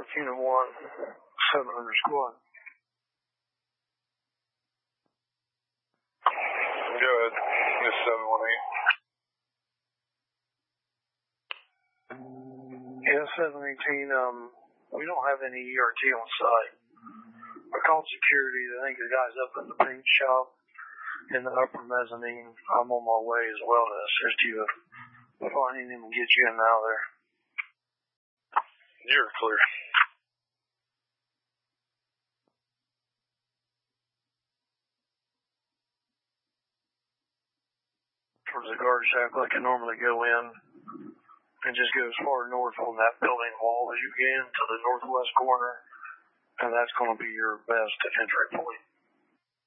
North Unit 1, 700 squad. Go ahead. It's 718. Yeah, 718, we don't have any ERT on site. I called security. I think the guy's up in the paint shop in the upper mezzanine. I'm on my way as well to assist you with finding him and get you in and out of there. You're clear. Towards the guard shack like you normally go in, and just go as far north on that building wall as you can to the northwest corner, and that's going to be your best entry point.